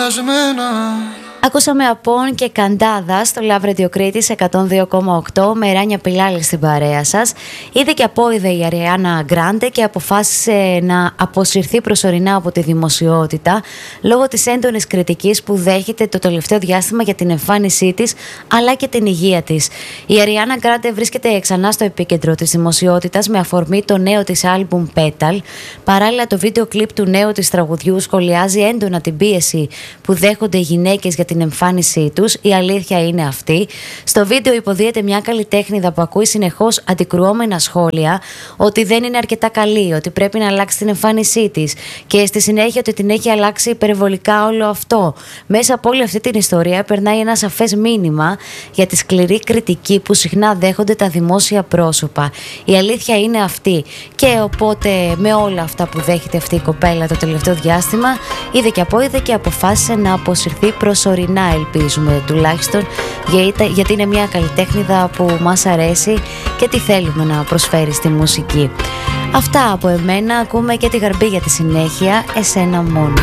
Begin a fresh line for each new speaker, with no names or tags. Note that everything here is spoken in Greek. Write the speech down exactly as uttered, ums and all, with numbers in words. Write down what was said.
Ακούσαμε Απόν και Καντάδα στο Love Radio Κρήτης εκατόν δύο κόμμα οκτώ με Ράνια Πιλάλη στην παρέα σας. Είδε και απόειδε η Αριάννα Γκράντε και αποφάσισε να αποσυρθεί προσωρινά από τη δημοσιότητα λόγω της έντονης κριτικής που δέχεται το τελευταίο διάστημα για την εμφάνισή της αλλά και την υγεία της. Η Αριάννα Γκράντε βρίσκεται ξανά στο επίκεντρο της δημοσιότητας με αφορμή το νέο της άλμπουμ Petal. Παράλληλα, το βίντεο κλιπ του νέου της τραγουδιού σχολιάζει έντονα την πίεση που δέχονται οι γυναίκες για την εμφάνισή τους. Η αλήθεια είναι αυτή. Στο βίντεο υποδίεται μια καλλιτέχνηδα που ακούει συνεχώς αντικρουόμενα σχόλια ότι δεν είναι αρκετά καλή, ότι πρέπει να αλλάξει την εμφάνισή της και στη συνέχεια ότι την έχει αλλάξει υπερβολικά όλο αυτό. Μέσα από όλη αυτή την ιστορία περνάει ένα σαφές μήνυμα για τη σκληρή κριτική που συχνά δέχονται τα δημόσια πρόσωπα. Η αλήθεια είναι αυτή. Και οπότε με όλα αυτά που δέχεται αυτή η κοπέλα το τελευταίο διάστημα, είδε και απόειδε και αποφάσισε να αποσυρθεί προσωρινά, ελπίζουμε τουλάχιστον, γιατί είναι μια καλλιτέχνηδα που μας αρέσει και τι θέλουμε να προσφέρει στη μουσική. Αυτά από εμένα. Ακούμε και τη Γαρμπή για τη συνέχεια. Εσένα μόνο.